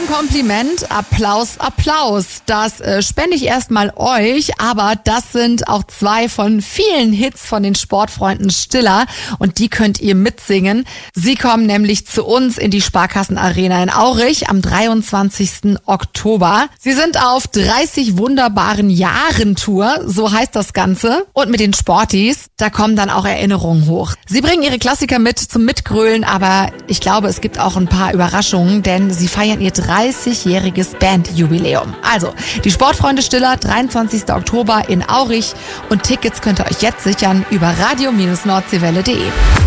Kompliment. Applaus, Applaus. Das spende ich erstmal euch, aber das sind auch 2 von vielen Hits von den Sportfreunden Stiller und die könnt ihr mitsingen. Sie kommen nämlich zu uns in die Sparkassenarena in Aurich am 23. Oktober. Sie sind auf 30 wunderbaren Jahren Tour, so heißt das Ganze. Und mit den Sporties, da kommen dann auch Erinnerungen hoch. Sie bringen ihre Klassiker mit zum Mitgrölen, aber ich glaube, es gibt auch ein paar Überraschungen, denn sie feiern ihr 30-jähriges Bandjubiläum. Also, die Sportfreunde Stiller, 23. Oktober in Aurich und Tickets könnt ihr euch jetzt sichern über radio-nordseewelle.de.